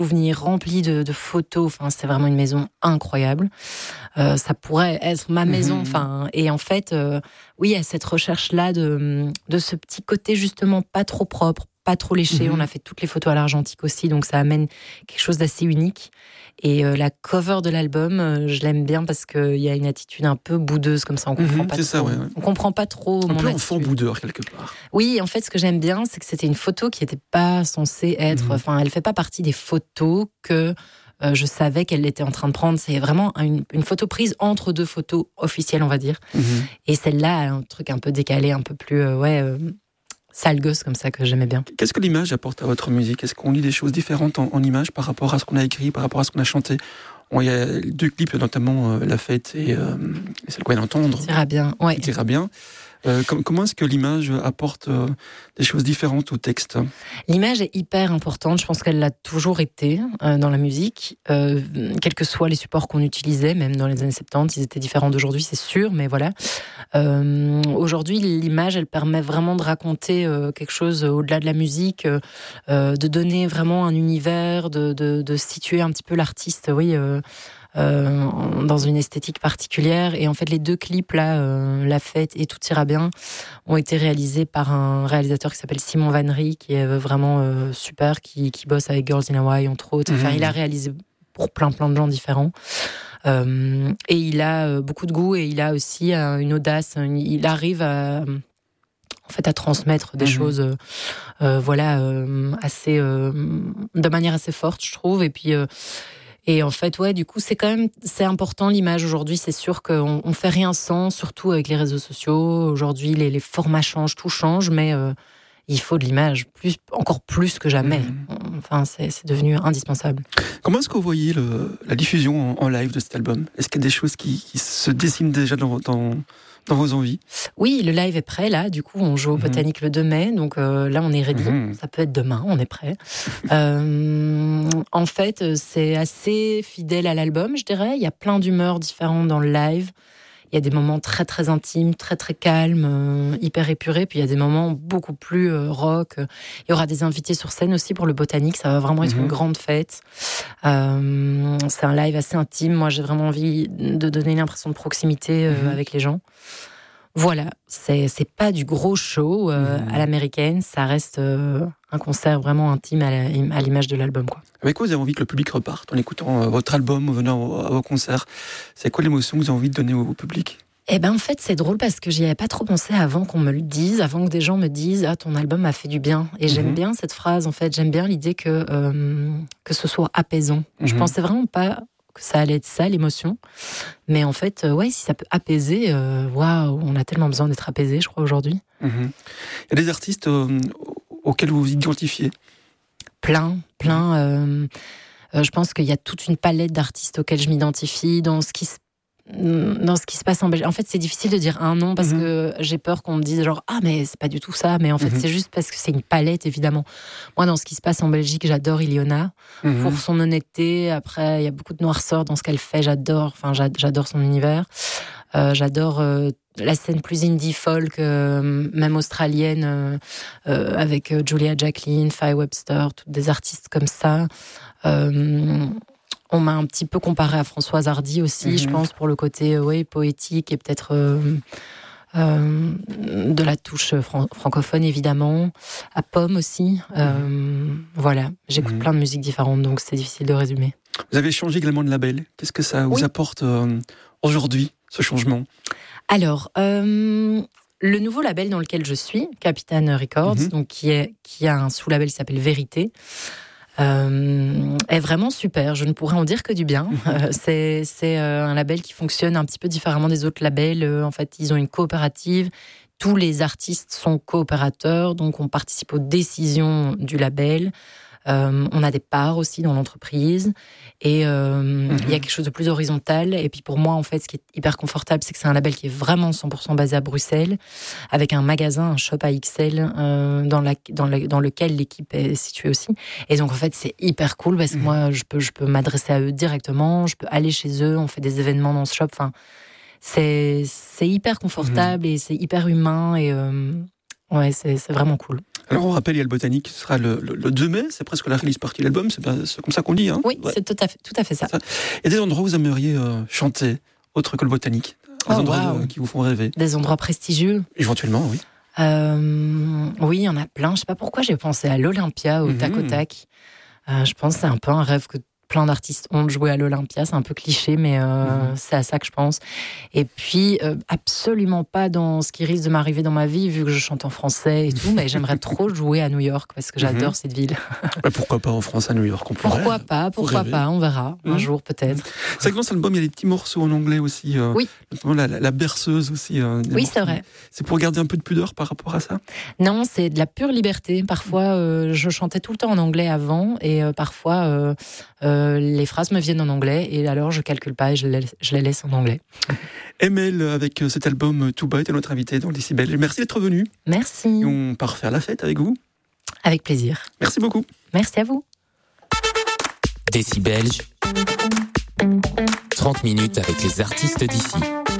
souvenirs, rempli de photos. Enfin, c'est vraiment une maison incroyable. Ça pourrait être ma maison. Enfin, et en fait, oui, il y a cette recherche-là de ce petit côté justement pas trop propre, pas trop léché. On a fait toutes les photos à l'argentique aussi, donc ça amène quelque chose d'assez unique. Et la cover de l'album, je l'aime bien parce qu'il y a une attitude un peu boudeuse comme ça. On comprend pas trop. Ça, ouais. On comprend pas trop un mon peu attitude. Enfant boudeur quelque part. Oui, en fait, ce que j'aime bien, c'est que c'était une photo qui n'était pas censée être. Enfin, elle fait pas partie des photos que je savais qu'elle était en train de prendre. C'est vraiment une photo prise entre deux photos officielles, on va dire. Et celle-là, a un truc un peu décalé, un peu plus sale gosse comme ça que j'aimais bien. Qu'est-ce que l'image apporte à votre musique ? Est-ce qu'on lit des choses différentes en images par rapport à ce qu'on a écrit, par rapport à ce qu'on a chanté ? Il y a 2 clips, notamment La Fête et celle qu'on vient d'entendre. Tira bien, ouais. Tira bien. Comment est-ce que l'image apporte des choses différentes au texte ? L'image est hyper importante, je pense qu'elle l'a toujours été dans la musique, quels que soient les supports qu'on utilisait, même dans les années 70, ils étaient différents d'aujourd'hui, c'est sûr, mais voilà. Aujourd'hui, l'image, elle permet vraiment de raconter quelque chose au-delà de la musique, de donner vraiment un univers, de situer un petit peu l'artiste, oui, dans une esthétique particulière. Et en fait, les 2 clips là, La Fête et Tout ira bien, ont été réalisés par un réalisateur qui s'appelle Simon Van Rie, qui est vraiment super, qui bosse avec Girls in Hawaii entre autres. Enfin, il a réalisé pour plein de gens différents. Et il a beaucoup de goût et il a aussi une audace. Il arrive à transmettre des choses, assez, de manière assez forte, je trouve. Et puis. Et en fait, ouais, du coup, c'est important l'image aujourd'hui. C'est sûr qu'on fait rien sans, surtout avec les réseaux sociaux. Aujourd'hui, les formats changent, tout change, mais il faut de l'image, encore plus que jamais. Enfin, c'est devenu indispensable. Comment est-ce que vous voyez la diffusion en live de cet album ? Est-ce qu'il y a des choses qui se dessinent déjà dans vos envies ? Oui, le live est prêt, là. Du coup, on joue au Botanique le 2 mai. Donc là, on est ready. Ça peut être demain, on est prêt. En fait, c'est assez fidèle à l'album, je dirais. Il y a plein d'humeurs différentes dans le live. Il y a des moments très, très intimes, très, très calmes, hyper épurés. Puis il y a des moments beaucoup plus rock. Il y aura des invités sur scène aussi pour le Botanique. Ça va vraiment être une grande fête. C'est un live assez intime. Moi, j'ai vraiment envie de donner l'impression de proximité avec les gens. Voilà, c'est pas du gros show à l'américaine. Ça reste un concert vraiment intime à l'image de l'album, quoi. Avec quoi vous avez envie que le public reparte en écoutant votre album, en venant à vos concerts ? C'est quoi l'émotion que vous avez envie de donner au public ? Eh ben en fait, c'est drôle parce que j'y avais pas trop pensé avant qu'on me le dise, avant que des gens me disent « Ah, ton album m'a fait du bien ». Et j'aime bien cette phrase, en fait. J'aime bien l'idée que ce soit apaisant. Je pensais vraiment pas que ça allait être ça, l'émotion. Mais en fait, ouais, si ça peut apaiser, waouh, on a tellement besoin d'être apaisé, je crois, aujourd'hui. Il y a des artistes auxquels vous vous identifiez ? Plein. Je pense qu'il y a toute une palette d'artistes auxquels je m'identifie dans ce qui se passe en Belgique. En fait, c'est difficile de dire un nom parce que j'ai peur qu'on me dise genre « Ah, mais c'est pas du tout ça ». Mais en fait, c'est juste parce que c'est une palette, évidemment. Moi, dans ce qui se passe en Belgique, j'adore Iliona pour son honnêteté. Après, il y a beaucoup de noirceur dans ce qu'elle fait. J'adore son univers. J'adore la scène plus indie folk, même australienne, avec Julia Jacqueline, Faye Webster, toutes des artistes comme ça. On m'a un petit peu comparé à Françoise Hardy aussi, je pense, pour le côté poétique et peut-être de la touche francophone, évidemment. À Pomme aussi. Voilà, j'écoute plein de musiques différentes, donc c'est difficile de résumer. Vous avez changé également de label. Qu'est-ce que ça vous apporte aujourd'hui, ce changement ? Alors, le nouveau label dans lequel je suis, Capitaine Records, donc qui a un sous-label qui s'appelle Vérité, est vraiment super. Je ne pourrais en dire que du bien. C'est un label qui fonctionne un petit peu différemment des autres labels. En fait, ils ont une coopérative. Tous les artistes sont coopérateurs, donc on participe aux décisions du label. On a des parts aussi dans l'entreprise et il y a quelque chose de plus horizontal. Et puis pour moi, en fait, ce qui est hyper confortable, c'est que c'est un label qui est vraiment 100% basé à Bruxelles, avec un magasin, un shop à XL dans lequel l'équipe est située aussi. Et donc en fait, c'est hyper cool parce que moi, je peux m'adresser à eux directement, je peux aller chez eux, on fait des événements dans ce shop. Enfin, c'est hyper confortable et c'est hyper humain et ouais, c'est vraiment cool. Alors on rappelle, il y a le Botanique qui sera le 2 mai, c'est presque la release partie de l'album, c'est comme ça qu'on dit. Hein. Oui, ouais. C'est tout à fait ça. Il y a des endroits où vous aimeriez chanter, autres que le Botanique, des endroits qui vous font rêver. Des endroits prestigieux. Éventuellement, oui. Oui, il y en a plein. Je ne sais pas pourquoi j'ai pensé à l'Olympia, au Tac au Tac. Je pense que c'est un peu un rêve que plein d'artistes ont de jouer à l'Olympia. C'est un peu cliché, mais c'est à ça que je pense. Et puis, absolument pas dans ce qui risque de m'arriver dans ma vie, vu que je chante en français et tout, mais j'aimerais trop jouer à New York, parce que j'adore cette ville. Pourquoi pas en France, à New York? Pourquoi pas, on verra, un jour peut-être. C'est vrai que dans cet album, il y a des petits morceaux en anglais aussi. Oui. Notamment la berceuse aussi. Oui, c'est vrai. C'est pour garder un peu de pudeur par rapport à ça? Non, c'est de la pure liberté. Parfois, je chantais tout le temps en anglais avant, et parfois, les phrases me viennent en anglais, et alors je calcule pas et je les laisse en anglais. Emelle, avec cet album Tout bas, était notre invitée dans Décibel. Merci d'être venue. Merci. Et on part faire la fête avec vous. Avec plaisir. Merci beaucoup. Merci à vous. Décibel, 30 minutes avec les artistes d'ici.